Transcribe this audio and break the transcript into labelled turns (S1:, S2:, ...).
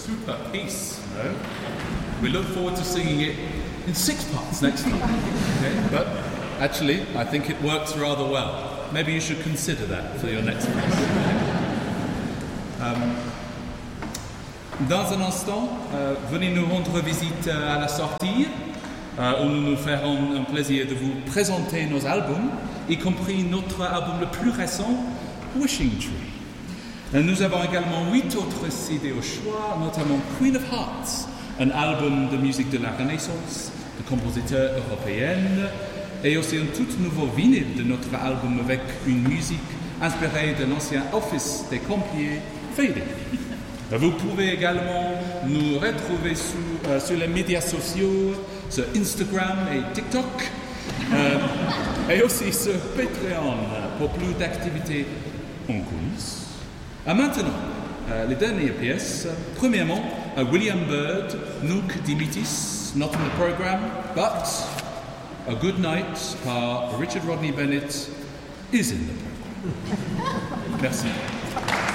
S1: super piece, you know. We look forward to singing it in 6 parts next time. Okay? But actually, I think it works rather well. Maybe you should consider that for your next piece. Dans un instant, venez nous rendre visite à la sortie, où nous nous ferons un plaisir de vous présenter nos albums, y compris notre album le plus récent, Wishing Tree. Nous avons également 8 autres CD au choix, notamment Queen of Hearts, un album de musique de la Renaissance, de compositeurs européennes, et aussi un tout nouveau vinyle de notre album avec une musique inspirée de l'ancien office des Compiers, Fading. Vous pouvez également nous retrouver sur les médias sociaux, sur Instagram et TikTok, et aussi sur Patreon pour plus d'activités en coulisses. Maintenant, les dernières pièces. Premièrement, William Byrd, Nunc Dimittis, not in the program, but A Good Night par Richard Rodney Bennett is in the program. Merci.